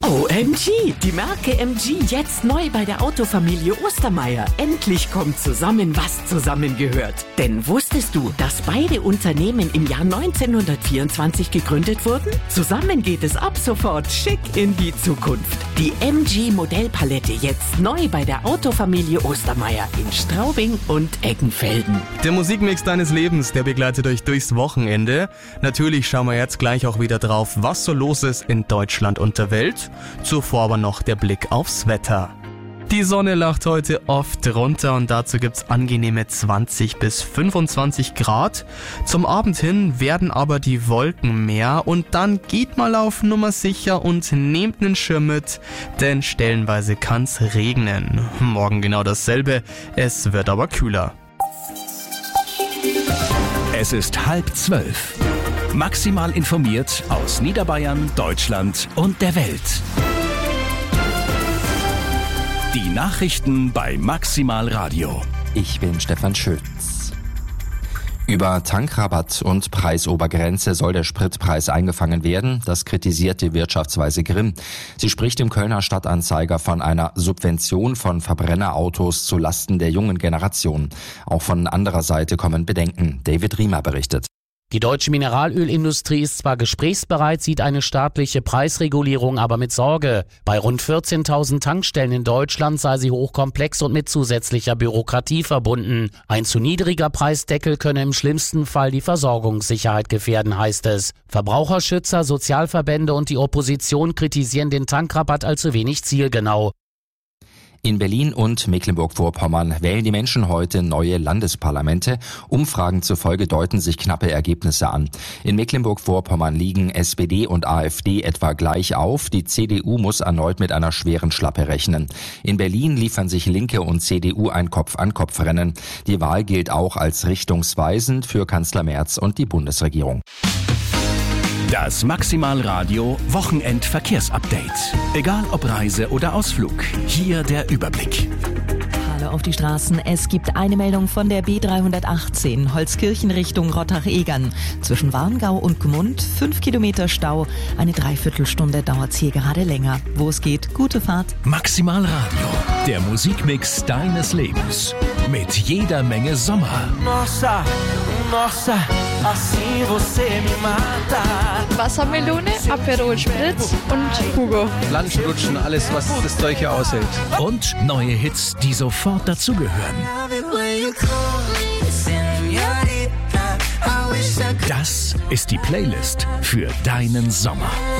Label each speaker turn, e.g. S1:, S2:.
S1: OMG, die Marke MG jetzt neu bei der Autofamilie Ostermeier. Endlich kommt zusammen, was zusammengehört. Denn wusstest du, dass beide Unternehmen im Jahr 1924 gegründet wurden? Zusammen geht es ab sofort schick in die Zukunft. Die MG Modellpalette jetzt neu bei der Autofamilie Ostermeier in Straubing und Eggenfelden.
S2: Der Musikmix deines Lebens, der begleitet euch durchs Wochenende. Natürlich schauen wir jetzt gleich auch wieder drauf, was so los ist in Deutschland und der Welt. Zuvor aber noch der Blick aufs Wetter. Die Sonne lacht heute oft runter und dazu gibt's angenehme 20 bis 25 Grad. Zum Abend hin werden aber die Wolken mehr und dann geht mal auf Nummer sicher und nehmt einen Schirm mit, denn stellenweise kann's regnen. Morgen genau dasselbe, es wird aber kühler.
S3: Es ist 11:30. Maximal informiert aus Niederbayern, Deutschland und der Welt. Die Nachrichten bei Maximal Radio.
S4: Ich bin Stefan Schütz. Über Tankrabatt und Preisobergrenze soll der Spritpreis eingefangen werden. Das kritisiert die Wirtschaftsweise Grimm. Sie spricht im Kölner Stadtanzeiger von einer Subvention von Verbrennerautos zu Lasten der jungen Generation. Auch von anderer Seite kommen Bedenken. David Riemer berichtet.
S5: Die deutsche Mineralölindustrie ist zwar gesprächsbereit, sieht eine staatliche Preisregulierung aber mit Sorge. Bei rund 14.000 Tankstellen in Deutschland sei sie hochkomplex und mit zusätzlicher Bürokratie verbunden. Ein zu niedriger Preisdeckel könne im schlimmsten Fall die Versorgungssicherheit gefährden, heißt es. Verbraucherschützer, Sozialverbände und die Opposition kritisieren den Tankrabatt als zu wenig zielgenau.
S4: In Berlin und Mecklenburg-Vorpommern wählen die Menschen heute neue Landesparlamente. Umfragen zufolge deuten sich knappe Ergebnisse an. In Mecklenburg-Vorpommern liegen SPD und AfD etwa gleich auf. Die CDU muss erneut mit einer schweren Schlappe rechnen. In Berlin liefern sich Linke und CDU ein Kopf-an-Kopf-Rennen. Die Wahl gilt auch als richtungsweisend für Kanzler Merz und die Bundesregierung.
S3: Das Maximal Radio Wochenendverkehrsupdate. Egal ob Reise oder Ausflug, hier der Überblick.
S6: Hallo auf die Straßen. Es gibt eine Meldung von der B318 Holzkirchen Richtung Rottach-Egern. Zwischen Warngau und Gmund 5 Kilometer Stau. Eine Dreiviertelstunde dauert es hier gerade länger. Wo es geht, gute Fahrt.
S3: Maximal Radio, der Musikmix deines Lebens. Mit jeder Menge Sommer.
S7: Nossa, nossa, assim você me mata.
S8: Wassermelone, Aperol Spritz und Hugo.
S9: Lunchen, alles, was das Zeug hier aushält.
S3: Und neue Hits, die sofort dazugehören. Das ist die Playlist für deinen Sommer.